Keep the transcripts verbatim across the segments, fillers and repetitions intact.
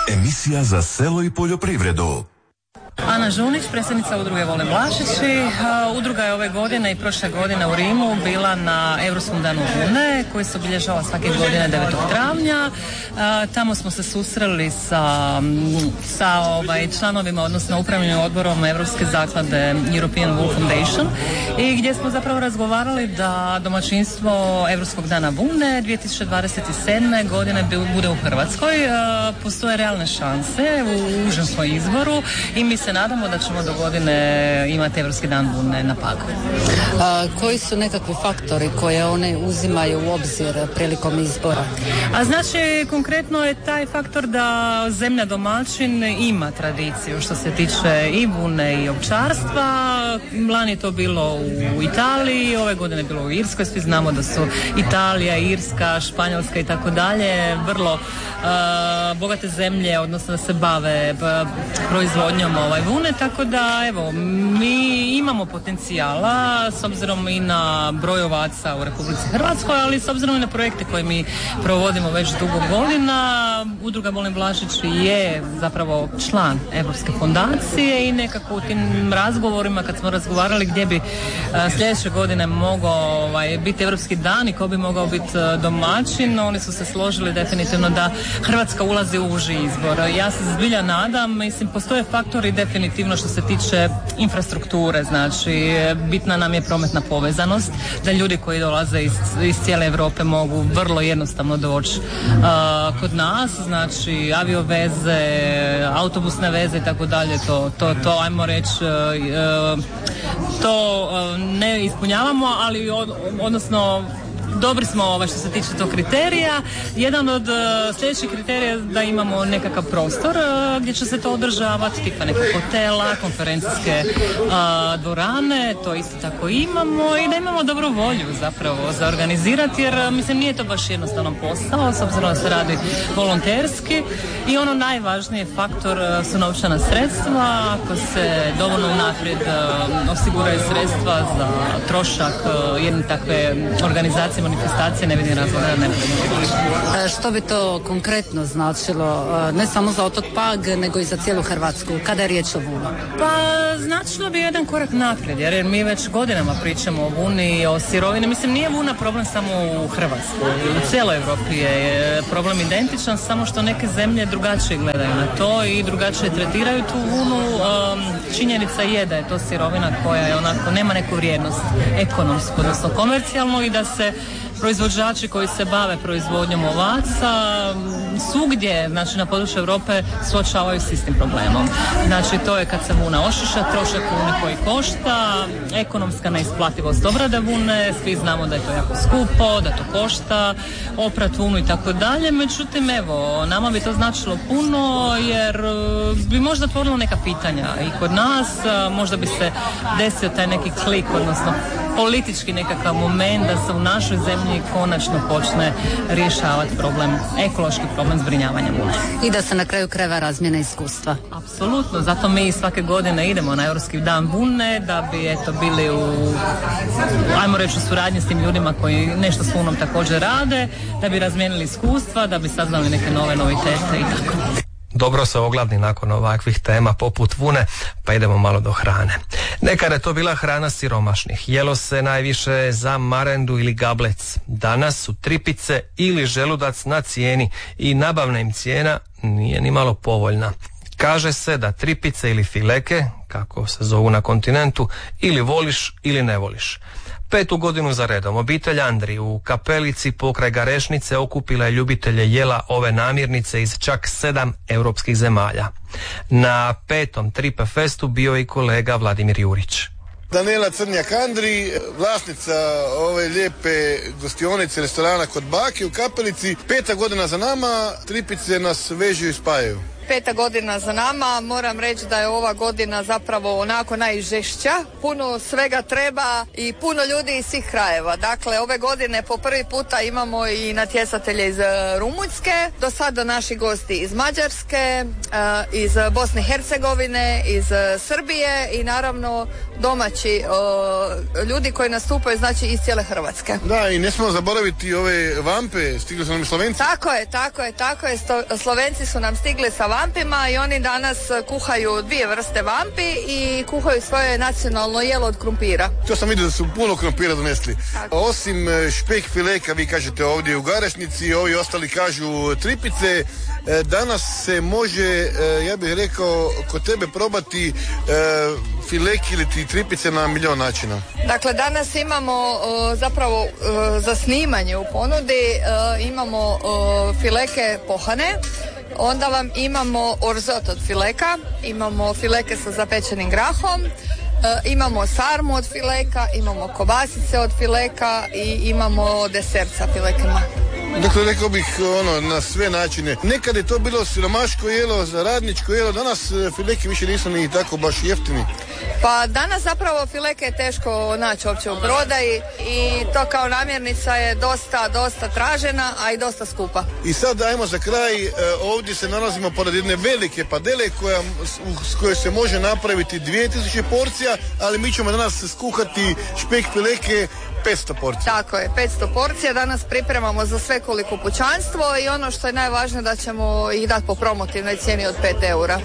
Emisija za selo i poljoprivredu. Ana Žunić, predsjednica udruge Volim Vlašići. Udruga je ove godine i prošle godine u Rimu bila na Europskom danu vune koji se obilježava svake godine devetog travnja. Tamo smo se susreli sa, sa ovaj, članovima, odnosno upravljanjem odborom Europske zaklade European Wool Foundation i gdje smo zapravo razgovarali da domaćinstvo Europskog dana vune dvije tisuće dvadeset sedme godine bude u Hrvatskoj. Postoje realne šanse u užem smo izboru i mi se nadamo da ćemo do godine imati Europski dan vune na Pagu. A, koji su nekakvi faktori koje one uzimaju u obzir prilikom izbora? A znači, konkretno je taj faktor da zemlja domaćin ima tradiciju što se tiče i vune i ovčarstva. Lani je to bilo u Italiji, ove godine je bilo u Irskoj. Svi znamo da su Italija, Irska, Španjolska i tako dalje vrlo uh, bogate zemlje, odnosno da se bave proizvodnjom ovaj vune, tako da evo, mi imamo potencijala s obzirom i na broj ovaca u Republici Hrvatskoj, ali s obzirom i na projekte koje mi provodimo već dugo godina. Udruga Volim Vlašić je zapravo član Europske fondacije i nekako u tim razgovorima kad smo razgovarali gdje bi a, sljedeće godine mogao ovaj, biti Europski dan i ko bi mogao biti domaćin, oni su se složili definitivno da Hrvatska ulazi u uži izbor. Ja se zbilja nadam, mislim, postoje faktori definitivno što se tiče infrastrukture, znači bitna nam je prometna povezanost, da ljudi koji dolaze iz, iz cijele Europe mogu vrlo jednostavno doći uh, kod nas, znači avioveze, autobusne veze i tako dalje, to, to, to ajmo reći uh, to uh, ne ispunjavamo, ali od, odnosno dobri smo ovaj, što se tiče tog kriterija. Jedan od uh, sljedećih kriterija je da imamo nekakav prostor uh, gdje će se to održavati, tipa nekog hotela, konferencijske uh, dvorane, to isto tako imamo i da imamo dobru volju zapravo za organizirati, jer uh, mislim nije to baš jednostavan posao, s obzirom da se radi volonterski i ono najvažniji faktor uh, su novčana sredstva. Ako se dovoljno unaprijed uh, osiguraju sredstva za trošak uh, jedne takve organizacije manifestacije, ne vidim razloga da ne bude. Što bi to konkretno značilo, ne samo za otok Pag, nego i za cijelu Hrvatsku, kada je riječ o vuni? Pa značilo bi jedan korak naprijed, jer mi već godinama pričamo o vuni, o sirovini. Mislim, nije vuna problem samo u Hrvatskoj. U cijeloj Europi je problem identičan, samo što neke zemlje drugačije gledaju na to i drugačije tretiraju tu vunu. Činjenica je da je to sirovina koja je onako, nema neku vrijednost ekonomsku, odnosno komercijalnu i da se proizvođači koji se bave proizvodnjom ovaca svugdje, znači na području Europe, suočavaju s istim problemom. Znači to je kad se vuna ošiša, trošak vune koji košta, ekonomska neisplativost obrade vune, svi znamo da je to jako skupo, da to košta, oprat vunu i tako dalje. Međutim, evo, nama bi to značilo puno jer bi možda otvorilo neka pitanja i kod nas, možda bi se desio taj neki klik, odnosno politički nekakav moment da se u našoj zemlji konačno počne rješavati problem, ekološki problem zbrinjavanja vune. I da se na kraju krajeva razmjena iskustva. Apsolutno, zato mi svake godine idemo na Europski dan vune da bi eto bili u, ajmo reći, u suradnji s tim ljudima koji nešto s vunom također rade, da bi razmijenili iskustva, da bi saznali neke nove novitete i tako. Dobro se ogladni nakon ovakvih tema poput vune, pa idemo malo do hrane. Nekada je to bila hrana siromašnih. Jelo se najviše za marendu ili gablec. Danas su tripice ili želudac na cijeni i nabavna im cijena nije ni malo povoljna. Kaže se da tripice ili fileke, kako se zovu na kontinentu, ili voliš ili ne voliš. Petu godinu za redom obitelj Andri u Kapelici pokraj Garešnice okupila je ljubitelje jela ove namirnice iz čak sedam europskih zemalja. Na petom Tripe Festu bio i kolega Vladimir Jurić. Daniela Crnjak Andri, vlasnica ove lijepe gostionice restorana kod bake u Kapelici. Peta godina za nama, tripice nas vežu i spajaju. Peta godina za nama, moram reći da je ova godina zapravo onako najžešća, puno svega treba i puno ljudi iz svih krajeva. Dakle, ove godine po prvi puta imamo i natjecatelje iz Rumunjske, do sada naši gosti iz Mađarske, iz Bosne i Hercegovine, iz Srbije i naravno domaći ljudi koji nastupaju, znači iz cijele Hrvatske. Da, i ne smemo zaboraviti ove vampe, stigli su nam i Slovenci. Tako je, tako je, tako je, Sto, Slovenci su nam stigli sa vampom. vampima i oni danas kuhaju dvije vrste vampi i kuhaju svoje nacionalno jelo od krumpira. To sam vidio da su puno krumpira donesli. Osim špek fileka, vi kažete ovdje u Garešnici, ovi ostali kažu tripice, danas se može, ja bih rekao, kod tebe probati fileki ili ti tripice na milion načina. Dakle, danas imamo zapravo za snimanje u ponudi, imamo fileke pohane, onda vam imamo orzot od fileka, imamo fileke sa zapečenim grahom, imamo sarmu od fileka, imamo kobasice od fileka i imamo desert sa filekama. Dakle, rekao bih ono, na sve načine. Nekad je to bilo siromaško jelo, za radničko jelo, danas fileki više nisu ni tako baš jeftini. Pa danas zapravo fileke je teško naći uopće u prodaji i to kao namirnica je dosta, dosta tražena, a i dosta skupa. I sad ajmo za kraj, ovdje se nalazimo pored jedne velike padele koja, s kojoj se može napraviti dvije tisuće porcija, ali mi ćemo danas skuhati špek fileke petsto porcija. Tako je, petsto porcija. Danas pripremamo za svekoliko pućanstvo i ono što je najvažnije da ćemo ih dati po promotivnoj cijeni od pet eura.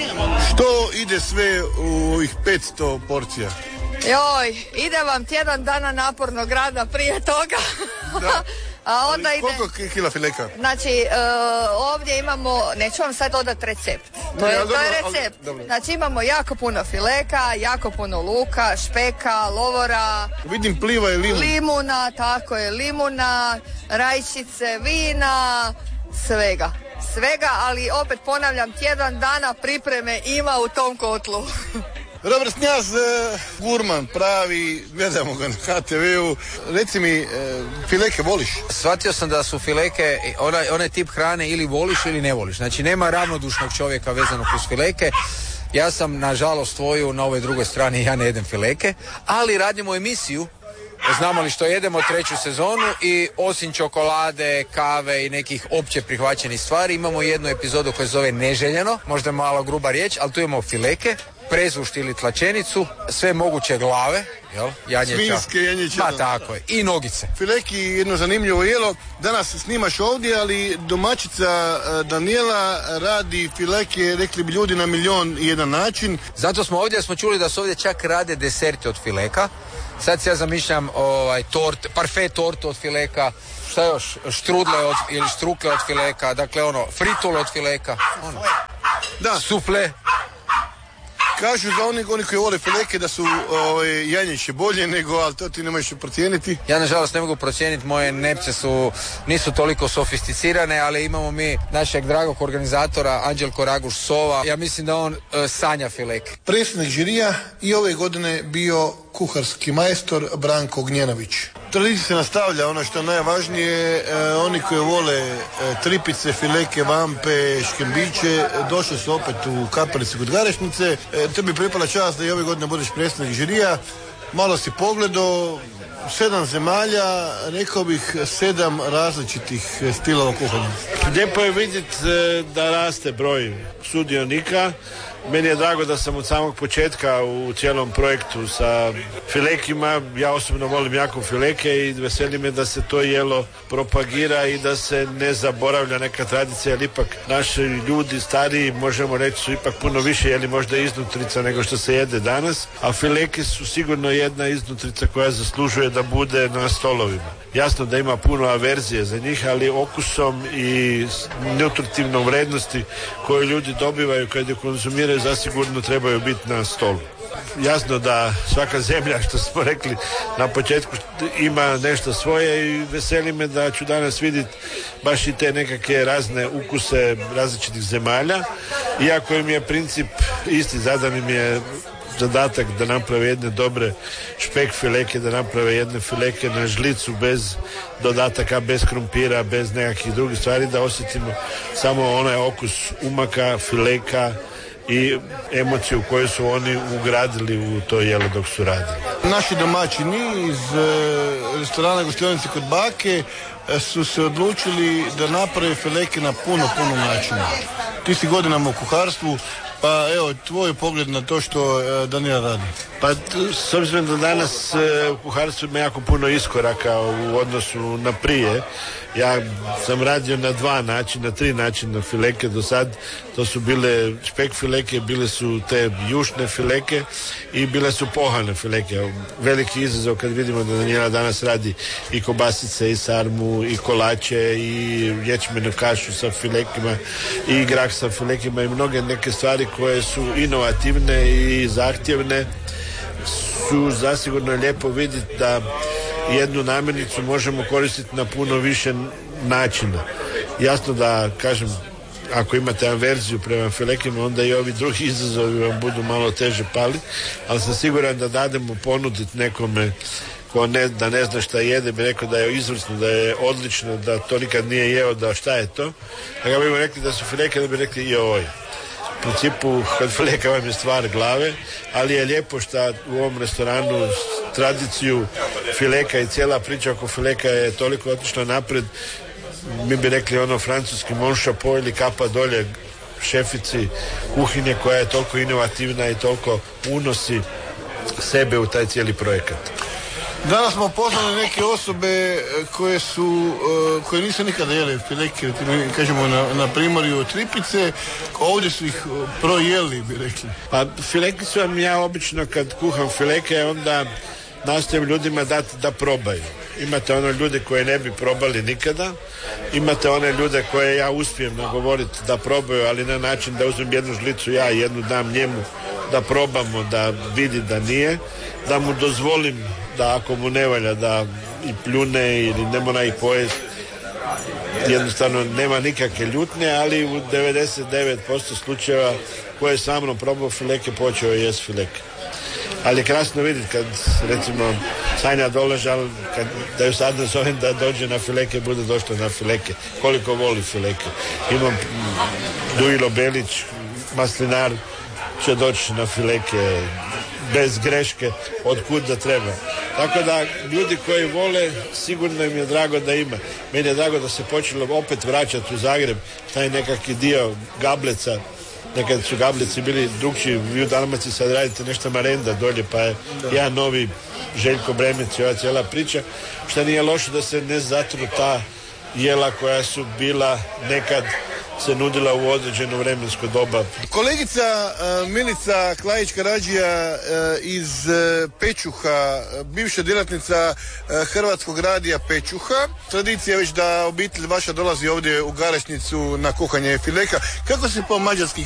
Što ide sve u ovih petsto porcija? Joj, ide vam tjedan dana napornog rada prije toga. Da. A onda ali ide... Koliko kila fileka? Znači, uh, ovdje imamo, neću vam sad dodati recept. To je, ne, to dobro, je recept. Ali, znači, imamo jako puno fileka, jako puno luka, špeka, lovora. Vidim pliva i limun. Limuna, tako je, limuna, rajčice, vina, svega. Svega, ali opet ponavljam, tjedan dana pripreme ima u tom kotlu. Robert Knjaz, gurman, pravi, gledamo ga na ha te veu. Reci mi, fileke voliš? Shvatio sam da su fileke onaj, onaj tip hrane ili voliš ili ne voliš. Znači nema ravnodušnog čovjeka vezanog uz fileke. Ja sam nažalost tvoju na ovoj drugoj strani, ja ne jedem fileke, ali radimo emisiju Znamo li što jedemo treću sezonu i osim čokolade, kave i nekih opće prihvaćenih stvari imamo jednu epizodu koja se zove Neželjeno, možda je malo gruba riječ, ali tu imamo fileke, prezvušt ili tlačenicu, sve moguće glave, jel? Janjeća. Svinjske, janjeće. Pa tako je, i nogice. Fileki, jedno zanimljivo jelo, danas snimaš ovdje, ali domaćica Daniela radi fileke, rekli bi ljudi, na milion i jedan način. Zato smo ovdje, smo čuli da se ovdje čak rade deserti od fileka. Sad se ja zamišljam ovaj, tort, parfait tortu od fileka, šta još, štrudle od, ili strukle od fileka, dakle ono, fritule od fileka, ono, da. Sufle. Kažu za oni, oni koji vole fileke da su ovaj, janjeće bolje nego, ali to ti ne možeš procijeniti. Ja nažalost ne mogu procijeniti, moje nepce su, nisu toliko sofisticirane, ali imamo mi našeg dragog organizatora Anđelko Raguš Sova, ja mislim da on uh, sanja fileke. Predsjednik žirija i ove godine bio kuharski majstor Branko Gnjenović. Tradicija se nastavlja, ono što je najvažnije, e, oni koji vole e, tripice, fileke, vampe, škembiće, došli su opet u Kapelici kod Garešnice. E, te bi pripala čast da i ove godine budeš predsjednik žirija. Malo si pogledao, sedam zemalja, rekao bih sedam različitih stilova kuhanja. Lijepo je vidjeti da raste broj sudionika. Meni je drago da sam od samog početka u cijelom projektu sa filekima. Ja osobno volim jako fileke i veseli me da se to jelo propagira i da se ne zaboravlja neka tradicija, jer ipak naši ljudi stariji, možemo reći, su ipak puno više jeli možda iznutrica nego što se jede danas, a fileke su sigurno jedna iznutrica koja zaslužuje da bude na stolovima. Jasno da ima puno averzije za njih, ali okusom i nutritivnom vrednosti koju ljudi dobivaju kad je konzumiraju zasigurno trebaju biti na stolu. Jasno da svaka zemlja, što smo rekli na početku, ima nešto svoje i veseli me da ću danas vidjeti baš i te nekakve razne ukuse različitih zemalja. Iako im je princip isti, zadan im je zadatak da naprave jedne dobre špek fileke, da naprave jedne fileke na žlicu bez dodataka, bez krumpira, bez nekakvih drugih stvari, da osjetimo samo onaj okus umaka, fileka i emociju koju su oni ugradili u to jelo dok su radili. Naši domaćini iz e, restorana Gostionice kod Bake e, su se odlučili da naprave fileke na puno, puno načina. Ti si godinama u kuharstvu, pa evo, tvoj pogled na to što e, Daniela radi. Pa s obzirom da danas u kuharstvu ima jako puno iskoraka u odnosu na prije, ja sam radio na dva načina, tri načina fileke do sad. To su bile špek fileke, bile su te jušne fileke i bile su pohane fileke. Veliki izazov kad vidimo da Danijela danas radi i kobasice i sarmu i kolače i ječmenu kašu sa filekima i grah sa filekima i mnoge neke stvari koje su inovativne i zahtjevne. Su zasigurno lijepo vidjeti da jednu namirnicu možemo koristiti na puno više načina. Jasno da, kažem, ako imate averziju prema filekima, onda i ovi drugi izazovi vam budu malo teže pali, ali sam siguran da dademo ponuditi nekome ko ne, da ne zna šta jede, bi rekao da je izvrsno, da je odlično, da to nikad nije jeo, da šta je to. A kad bi rekli da su fileke, da bi rekli joj. U principu, kad fileka vam je stvar glave, ali je lijepo što u ovom restoranu tradiciju fileka i cijela priča oko fileka je toliko otišla napred, mi bi rekli ono francuski mon chapeau ili kapa dolje šefici kuhinje koja je toliko inovativna i toliko unosi sebe u taj cijeli projekat. Danas smo poznali neke osobe koje su, koje nisu nikada jeli fileke, kažemo na, na primorju tripice, ovdje su ih projeli, bi rekli. Pa fileke su vam, ja obično kad kuham fileke, onda nastojim ljudima dati da probaju. Imate ono ljude koje ne bi probali nikada, imate one ljude koje ja uspijem nagovoriti da probaju, ali na način da uzmem jednu žlicu ja i jednu dam njemu, da probamo, da vidi da nije, da mu dozvolim da ako mu ne valja da i pljune ili ne mora ih pojesti, jednostavno nema nikakve ljutnje, ali u devedeset devet posto slučajeva koje je sa mnom probao fileke, počeo je jest fileke. Ali je krasno vidjeti kad, recimo, Sanja Doležal, kad, da ju sad nazovem da dođe na fileke, bude došla na fileke. Koliko voli fileke. Imam Dujilo Belić, maslinar, će doći na fileke bez greške, od kud da treba. Tako da, ljudi koji vole, sigurno im je drago da ima. Meni je drago da se počelo opet vraćati u Zagreb, taj nekakvi dio Gableca. Nekad su Gableci bili drugčiji, vi u Dalmaciji sad radite nešto Marenda dolje, pa je ja novi Željko Bremec i ova cijela priča, što nije loše da se ne zatru ta jela koja su bila nekad se nudila u određeno vremensko doba. Kolegica uh, Milica Klajić-Karadžija uh, iz uh, Pečuha, bivša djelatnica uh, Hrvatskog radija Pečuha. Tradicija je već da obitelj vaša dolazi ovdje u Garešnicu na kuhanje fileka. Kako se po mađarski